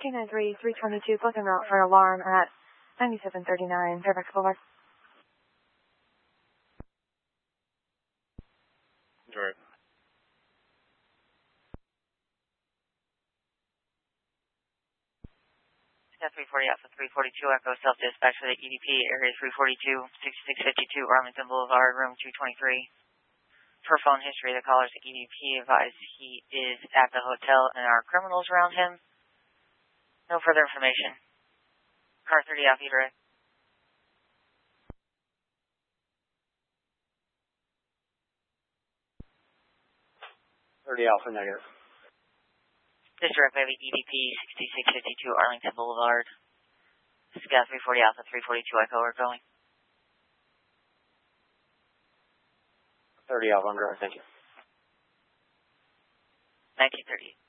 K93 322 booking route for alarm at 9739 Fairfax Boulevard. Right. Scout 340 Alpha 342 Echo self-dispatch for the EDP, area 342, 6652 Arlington Boulevard, room 223. Per phone history, the caller's EDP advised he is at the hotel and there are criminals around him. No further information. Car 30 Alpha direct. 30 Alpha negative. This is direct by the EDP 6652 Arlington Boulevard. Scout 340 Alpha 342 Echo, we're going. 30 Alpha, I'm direct, thank you. 1938.